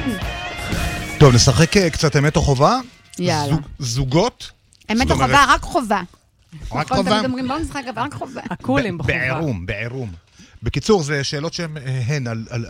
טוב, נשחק קצת אמת או חובה? יאללה. זוגות? אמת או חובה, רק חובה. רק נכון, חובה? תמיד אומרים, בואו נשחק, אבל רק חובה. הכולים בחובה. בעירום. בקיצור, זה שאלות שהן על